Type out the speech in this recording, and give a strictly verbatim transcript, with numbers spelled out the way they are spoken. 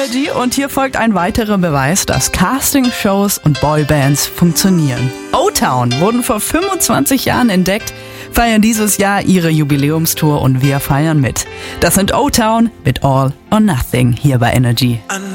Energy und hier folgt ein weiterer Beweis, dass Castingshows und Boybands funktionieren. O-Town wurden vor fünfundzwanzig Jahren entdeckt, feiern dieses Jahr ihre Jubiläumstour und wir feiern mit. Das sind O-Town mit All or Nothing hier bei Energy.